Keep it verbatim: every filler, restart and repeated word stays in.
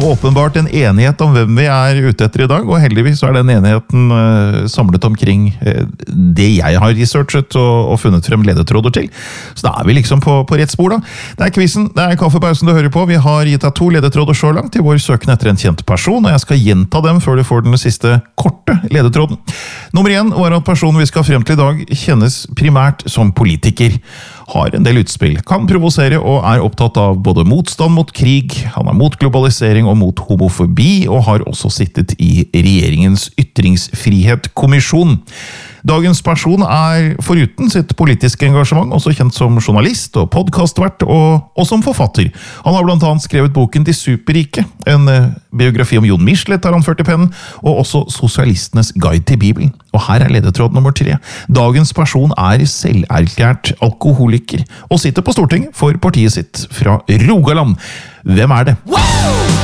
åpenbart en enighet om hvem vi er ute etter i dag, og heldigvis er den enigheten uh, samlet omkring uh, det jeg har researchet og, og funnet frem ledetråder til. Så da er vi liksom på, på rett spor da. Det er quizzen, det er kaffepausen du hører på. Vi har gitt deg to ledetråder så langt til vår søken etter en kjent person, og jeg skal gjenta dem før du får den siste korte ledetråden. Nummer én var at personen vi skal frem til i dag kjennes primært som politiker. Har en del utspill, kan provosere og er opptatt av både motstand mot krig, han er mot globalisering og mot homofobi, og har også sittet i regjeringens ytringsfrihet-kommisjon. Dagens person er foruten sitt politiske engasjement også kjent som journalist og podcastvert og, og som forfatter. Han har blant annet skrevet boken De Superrike, en biografi om Jon Michelet har han ført i pennen, og også Sosialistenes guide til Bibelen. Og her er ledetråd nummer tre. Dagens person er selverklært alkoholiker og sitter på Stortinget for partiet sitt fra Rogaland. Hvem er det? Wow!